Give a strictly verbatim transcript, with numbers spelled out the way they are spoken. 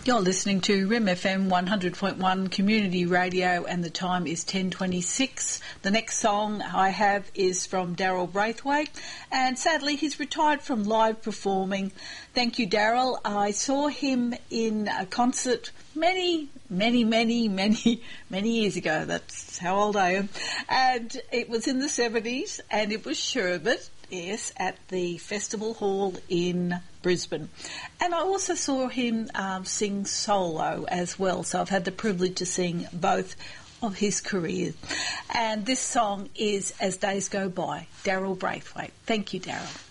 You're listening to R I M F M one hundred point one Community Radio, and the time is ten twenty-six. The next song I have is from Daryl Braithwaite, and sadly he's retired from live performing. Thank you, Daryl. I saw him in a concert many, many, many, many, many years ago. That's how old I am. And it was in the seventies, and it was Sherbet. Yes, at the Festival Hall in Brisbane. And I also saw him um, sing solo as well, so I've had the privilege to sing both of his careers. And this song is As Days Go By, Daryl Braithwaite. Thank you, Daryl.